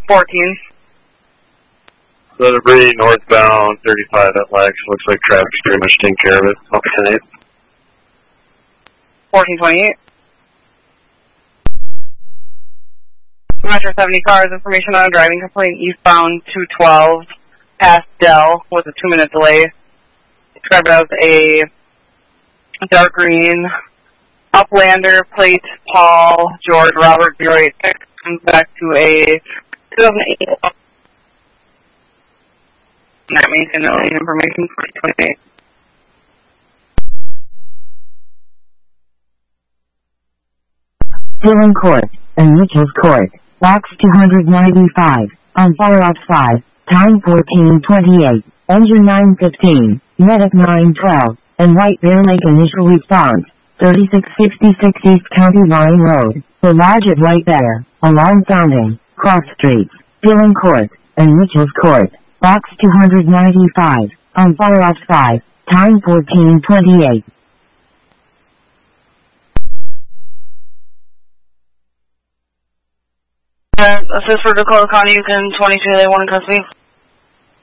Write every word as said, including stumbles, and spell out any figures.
fourteen. The debris northbound thirty-five at Lex. Looks like traffic's pretty much taking care of it. Up ten eight. fourteen twenty-eight. Metro seventy cars, information on a driving complaint eastbound two twelve past Dell with a two minute delay. Described as a dark green Uplander plate Paul George Robert zero eight six. Comes back to a two thousand eight. Not maintaining information for twenty-eight. Dillon Court and Mitchell's Court, box two ninety-five, on follow-up five, time fourteen twenty-eight, engine nine fifteen, medic nine twelve, and White Bear Lake initial response, thirty-six sixty-six East County Line Road, the lodge at White Bear, along Founding, cross streets, Dillon Court, and Mitchell's Court, box two ninety-five, on follow-up five, time fourteen twenty-eight. Uh, assist for Dakota County, Yukon twenty-two, they want in custody.